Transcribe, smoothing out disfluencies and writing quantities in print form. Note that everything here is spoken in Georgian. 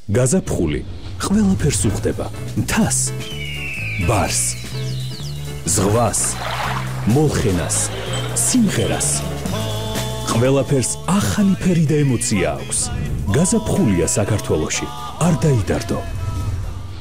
გაზაფხული ყველაფერს უხდება. მთას, ბარს, ზღვას, მოლხენას, სიმღერას. ყველაფერს ახალი ფერი და ემოცია აქვს. გაზაფხულია საქართველოში. არ დაიდარდო.